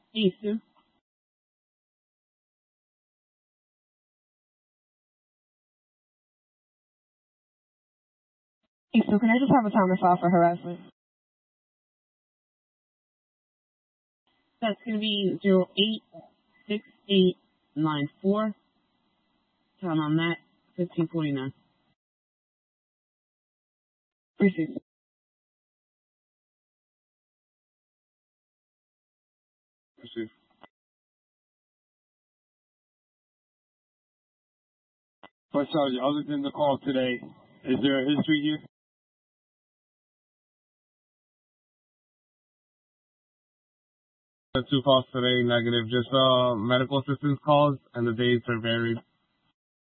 Hey, Sue. Hey, Sue, can I just have a time to file for harassment? That's going to be 086894. Time on that, 1549. Appreciate it. Proceed. First Sergeant, other than the call today, is there a history here? Two calls today, negative. Just medical assistance calls, and the dates are varied.